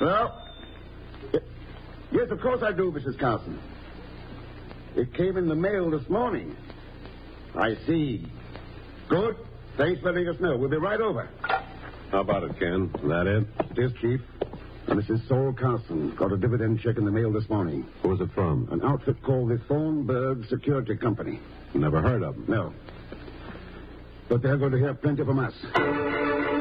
Well, yes, of course I do, Mrs. Carson. It came in the mail this morning. I see. Good. Thanks for letting us know. We'll be right over. How about it, Ken? Is that it? Yes, Chief. Mrs. Saul Carson got a dividend check in the mail this morning. Who was it from? An outfit called the Thornburg Security Company. Never heard of them. No. But they're going to hear plenty from us.